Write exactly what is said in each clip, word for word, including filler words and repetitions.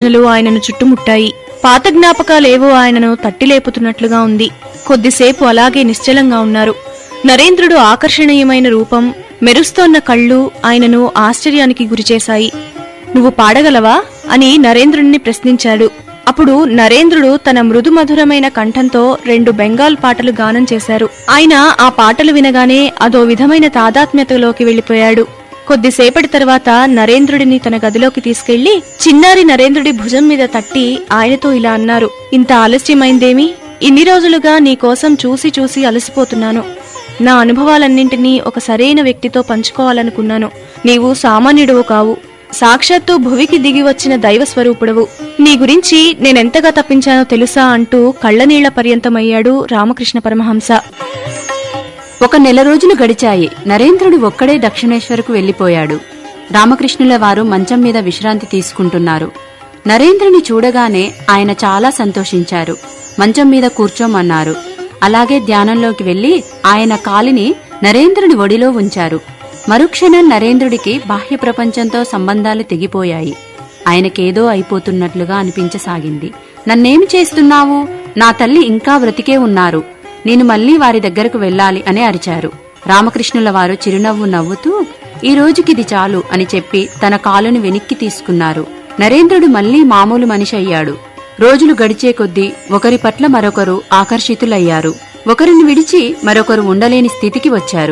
ప్రశ్నలు ఆయనను చుట్టుముట్టాయి. పాత జ్ఞాపకాలేవో ఆయనను తట్టిలేపుతున్నట్లుగా ఉంది. కొద్దిసేపు అలాగే నిశ్చలంగా ఉన్నారు. నరేంద్రుడు ఆకర్షణీయమైన రూపం, మెరుస్తోన్న కళ్ళు ఆయనను ఆశ్చర్యానికి గురిచేశాయి. నువ్వు పాడగలవా అని నరేంద్రుణ్ణి ప్రశ్నించాడు. అప్పుడు నరేంద్రుడు తన మృదుమధురమైన కంఠంతో రెండు బెంగాల్ పాటలు గానం చేశారు. ఆయన ఆ పాటలు వినగానే అదో విధమైన తాదాత్మ్యతలోకి వెళ్లిపోయాడు. కొద్దిసేపటి తర్వాత నరేంద్రుడిని తన గదిలోకి తీసుకెళ్లి చిన్నారి నరేంద్రుడి భుజం మీద తట్టి ఆయనతో ఇలా అన్నారు. ఇంత ఆలస్యమైందేమి? ఇన్ని రోజులుగా నీకోసం చూసి చూసి అలసిపోతున్నాను. నా అనుభవాలన్నింటినీ ఒక సరైన వ్యక్తితో పంచుకోవాలనుకున్నాను. నీవు సామాన్యుడువు కావు, సాక్షాత్తు భువికి దిగి వచ్చిన దైవస్వరూపుడవు. నీ గురించి నేనెంతగా తప్పించానో తెలుసా అంటూ కళ్లనీళ్ల పర్యంతమయ్యాడు రామకృష్ణ పరమహంస. ఒక నెల రోజులు గడిచాయి. నరేంద్రుడు ఒక్కడే దక్షిణేశ్వరకు వెళ్లిపోయాడు. రామకృష్ణుల వారు మంచం మీద విశ్రాంతి తీసుకుంటున్నారు. నరేంద్రుని చూడగానే ఆయన చాలా సంతోషించారు. మంచం మీద కూర్చోమన్నారు. అలాగే ధ్యానంలోకి వెళ్లి ఆయన కాలిని నరేంద్రుని ఒడిలో ఉంచారు. మరుక్షణం నరేంద్రుడికి బాహ్య ప్రపంచంతో సంబంధాలు తెగిపోయాయి. ఆయనకేదో అయిపోతున్నట్లుగా అనిపించసాగింది. నన్నేమి చేస్తున్నావు? నా తల్లి ఇంకా బ్రతికే ఉన్నారు. నేను మళ్లీ వారి దగ్గరకు వెళ్లాలి అని అరిచారు. రామకృష్ణుల వారు చిరునవ్వు నవ్వుతూ ఈ రోజుకిది చాలు అని చెప్పి తన కాలుని వెనక్కి తీసుకున్నారు. నరేంద్రుడు మళ్లీ మామూలు మనిషి అయ్యాడు. రోజులు గడిచే కొద్దీ ఒకరి పట్ల మరొకరు ఆకర్షితులయ్యారు. ఒకరిని విడిచి మరొకరు ఉండలేని స్థితికి వచ్చారు.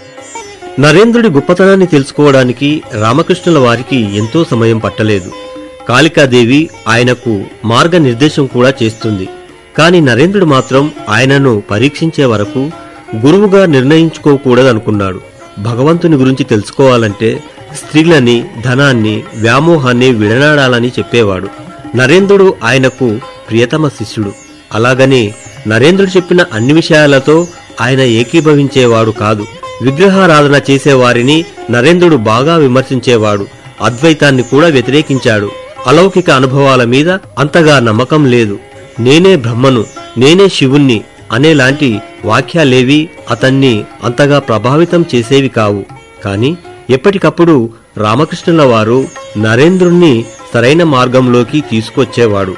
నరేంద్రుడి గొప్పతనాన్ని తెలుసుకోవడానికి రామకృష్ణుల వారికి ఎంతో సమయం పట్టలేదు. కాళికాదేవి ఆయనకు మార్గనిర్దేశం కూడా చేస్తుంది. కాని నరేంద్రుడు మాత్రం ఆయనను పరీక్షించే వరకు గురువుగా నిర్ణయించుకోకూడదనుకున్నాడు. భగవంతుని గురించి తెలుసుకోవాలంటే స్త్రీలని, ధనాన్ని, వ్యామోహాన్ని విడనాడాలని చెప్పేవాడు. నరేంద్రుడు ఆయనకు ప్రియతమ శిష్యుడు. అలాగని నరేంద్రుడు చెప్పిన అన్ని విషయాలతో ఆయన ఏకీభవించేవాడు కాదు. విగ్రహారాధన చేసేవారిని నరేంద్రుడు బాగా విమర్శించేవాడు. అద్వైతాన్ని కూడా వ్యతిరేకించాడు. అలౌకిక అనుభవాల మీద అంతగా నమ్మకం లేదు. నేనే బ్రహ్మను, నేనే శివుణ్ణి అనేలాంటి వాక్యాలేవి అతన్ని అంతగా ప్రభావితం చేసేవి కావు. కాని ఎప్పటికప్పుడు రామకృష్ణుల వారు నరేంద్రుణ్ణి సరైన మార్గంలోకి తీసుకొచ్చేవాడు.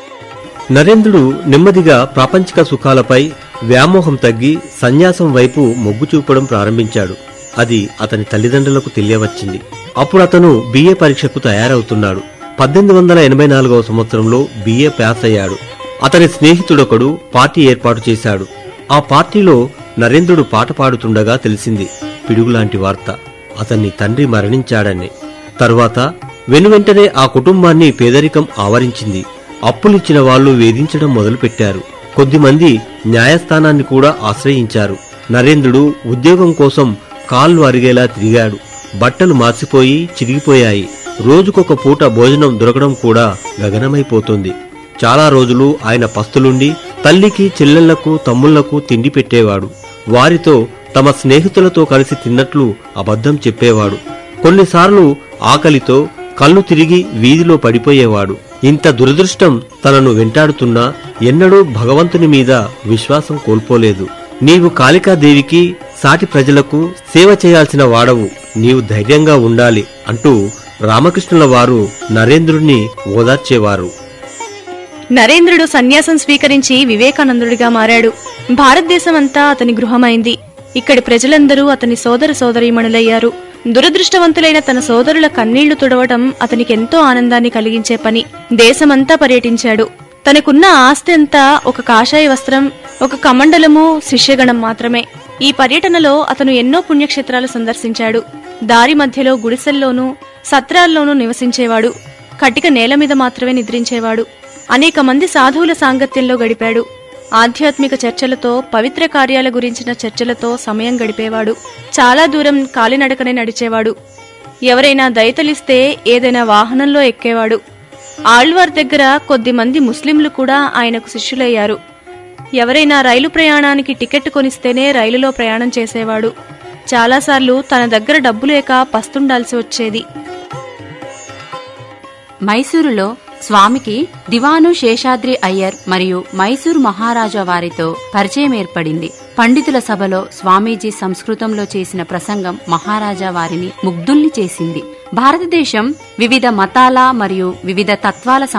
నరేంద్రుడు నెమ్మదిగా ప్రాపంచిక సుఖాలపై వ్యామోహం తగ్గి సన్యాసం వైపు మొగ్గు చూపడం ప్రారంభించాడు. అది అతని తల్లిదండ్రులకు తెలియవచ్చింది. అప్పుడు అతను బిఏ పరీక్షకు తయారవుతున్నాడు. పద్దెనిమిది వందల ఎనభై నాలుగవ సంవత్సరంలో బిఏ పాస్ అయ్యాడు. అతని స్నేహితుడొకడు పార్టీ ఏర్పాటు చేశాడు. ఆ పార్టీలో నరేంద్రుడు పాట పాడుతుండగా తెలిసింది పిడుగులాంటి వార్త. అతన్ని తండ్రి మరణించాడని. తరువాత వెనువెంటనే ఆ కుటుంబాన్ని పేదరికం ఆవరించింది. అప్పులిచ్చిన వాళ్లు వేధించడం మొదలుపెట్టారు. కొద్దిమంది న్యాయస్థానాన్ని కూడా ఆశ్రయించారు. నరేంద్రుడు ఉద్యోగం కోసం కాళ్ళు అరిగేలా తిరిగాడు. బట్టలు మార్చిపోయి చిరిగిపోయాయి. రోజుకొక పూట భోజనం దొరకడం కూడా గగనమైపోతుంది. చాలా రోజులు ఆయన పస్తులుండి తల్లికి, చెల్లెళ్లకు, తమ్ముళ్లకు తిండి పెట్టేవాడు. వారితో తమ స్నేహితులతో కలిసి తిన్నట్లు అబద్ధం చెప్పేవాడు. కొన్నిసార్లు ఆకలితో కళ్ళు తిరిగి వీధిలో పడిపోయేవాడు. ఇంత దురదృష్టం తనను వెంటాడుతున్నా ఎన్నడూ భగవంతుని మీద విశ్వాసం కోల్పోలేదు. నీవు కాళికాదేవికి, సాటి ప్రజలకు సేవ చేయాల్సిన వాడవు, నీవు ధైర్యంగా ఉండాలి అంటూ రామకృష్ణుల వారు నరేంద్రుణ్ణి ఓదార్చేవారు. నరేంద్రుడు సన్యాసం స్వీకరించి వివేకానందుడిగా మారాడు. భారతదేశమంతా అతని గృహమైంది. ఇక్కడి ప్రజలందరూ అతని సోదర సోదరీమణులయ్యారు. దురదృష్టవంతులైన తన సోదరుల కన్నీళ్లు తుడవటం అతనికెంతో ఆనందాన్ని కలిగించే పని. దేశమంతా పర్యటించాడు. తనకున్న ఆస్తి అంతా ఒక కాషాయ వస్త్రం, ఒక కమండలము, శిష్యగణం మాత్రమే. ఈ పర్యటనలో అతను ఎన్నో పుణ్యక్షేత్రాలు సందర్శించాడు. దారి మధ్యలో గుడిసెల్లోనూ సత్రాల్లోనూ నివసించేవాడు. కటిక నేల మీద మాత్రమే నిద్రించేవాడు. అనేక మంది సాధువుల సాంగత్యంలో గడిపాడు. ఆధ్యాత్మిక చర్చలతో, పవిత్ర కార్యాల గురించిన చర్చలతో సమయం గడిపేవాడు. చాలా దూరం కాలినడకనే నడిచేవాడు. ఎవరైనా దయతలిస్తే ఏదైనా వాహనంలో ఎక్కేవాడు. ఆళ్వార్ దగ్గర కొద్ది మంది ముస్లింలు కూడా ఆయనకు శిష్యులయ్యారు. ఎవరైనా రైలు ప్రయాణానికి టికెట్ కొనిస్తేనే రైలులో ప్రయాణం చేసేవాడు. చాలాసార్లు తన దగ్గర డబ్బు లేక పస్తుండాల్సి వచ్చేది. మైసూరులో స్వామికి దివాను శేషాద్రి అయ్యర్ మరియు మైసూరు మహారాజా వారితో పరిచయం ఏర్పడింది. పండితుల సభలో స్వామీజీ సంస్కృతంలో చేసిన ప్రసంగం మహారాజా వారిని ముగ్ధుల్ని చేసింది. భారతదేశం వివిధ మతాల మరియు వివిధ తత్వాల